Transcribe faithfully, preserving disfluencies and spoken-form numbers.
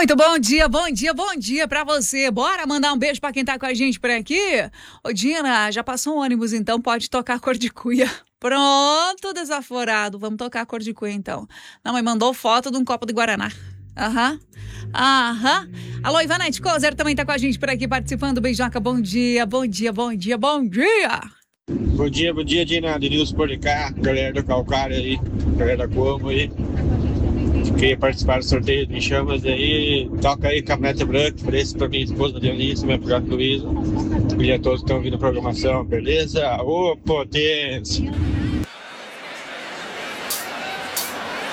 Muito bom dia, bom dia, bom dia pra você. Bora mandar um beijo pra quem tá com a gente por aqui? Ô Dina, já passou um ônibus, então pode tocar Cor de Cuia. Pronto, desaforado. Vamos tocar Cor de Cuia, então. Não, mas mandou foto de um copo de Guaraná. Aham. Aham. Alô, Ivanete Kozer também tá com a gente por aqui participando. Beijoca, bom dia, bom dia, bom dia, bom dia. Bom dia, bom dia, Dina. Denilson por cá, galera do Calcário aí, galera da Como aí. Queria participar do sorteio de Chamas aí. Toca aí Caminhonete Branca, preço pra minha esposa Dionísio, minha filha Luísa. E a todos que estão ouvindo a programação, beleza? Ô, potência!